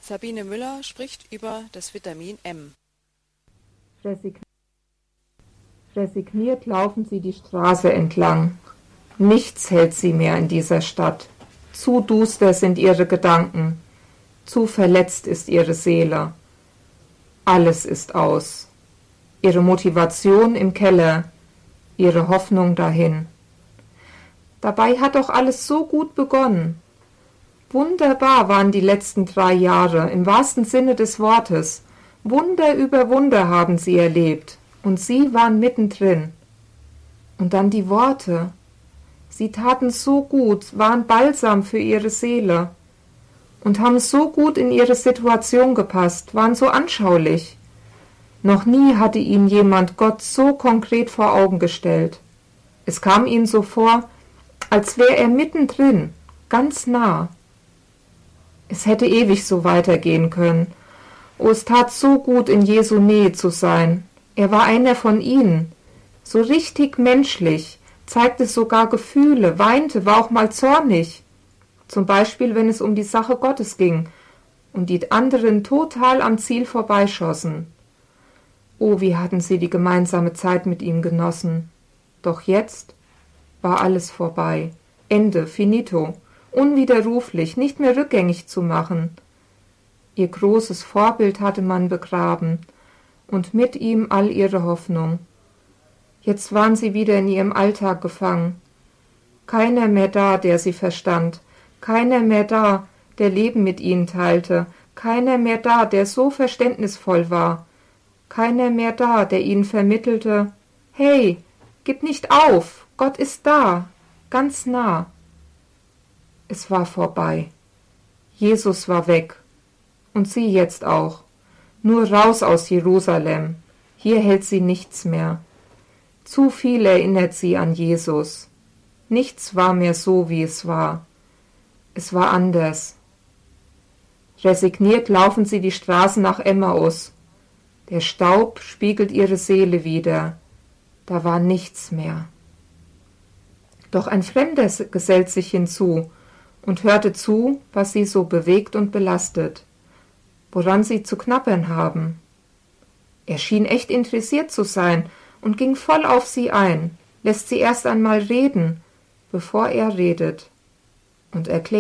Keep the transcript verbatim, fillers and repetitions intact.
Sabine Müller spricht über das Vitamin M. Resigniert laufen sie die Straße entlang. Nichts hält sie mehr in dieser Stadt. Zu duster sind ihre Gedanken. Zu verletzt ist ihre Seele. Alles ist aus. Ihre Motivation im Keller. Ihre Hoffnung dahin. Dabei hat doch alles so gut begonnen. Wunderbar waren die letzten drei Jahre, im wahrsten Sinne des Wortes. Wunder über Wunder haben sie erlebt, und sie waren mittendrin. Und dann die Worte. Sie taten so gut, waren Balsam für ihre Seele und haben so gut in ihre Situation gepasst, waren so anschaulich. Noch nie hatte ihnen jemand Gott so konkret vor Augen gestellt. Es kam ihnen so vor, als wäre er mittendrin, ganz nah. Es hätte ewig so weitergehen können. Oh, es tat so gut, in Jesu Nähe zu sein. Er war einer von ihnen, so richtig menschlich, zeigte sogar Gefühle, weinte, war auch mal zornig. Zum Beispiel, wenn es um die Sache Gottes ging und die anderen total am Ziel vorbeischossen. Oh, wie hatten sie die gemeinsame Zeit mit ihm genossen. Doch jetzt war alles vorbei. Ende, finito, unwiderruflich, nicht mehr rückgängig zu machen. Ihr großes Vorbild hatte man begraben und mit ihm all ihre Hoffnung. Jetzt waren sie wieder in ihrem Alltag gefangen. Keiner mehr da, der sie verstand. Keiner mehr da, der Leben mit ihnen teilte. Keiner mehr da, der so verständnisvoll war. Keiner mehr da, der ihnen vermittelte: Hey, gib nicht auf, Gott ist da, ganz nah. Es war vorbei. Jesus war weg. Und sie jetzt auch. Nur raus aus Jerusalem. Hier hält sie nichts mehr. Zu viel erinnert sie an Jesus. Nichts war mehr so, wie es war. Es war anders. Resigniert laufen sie die Straßen nach Emmaus. Der Staub spiegelt ihre Seele wider. Da war nichts mehr. Doch ein Fremder gesellt sich hinzu und hörte zu, was sie so bewegt und belastet, woran sie zu knabbern haben. Er schien echt interessiert zu sein und ging voll auf sie ein, lässt sie erst einmal reden, bevor er redet und erklärt.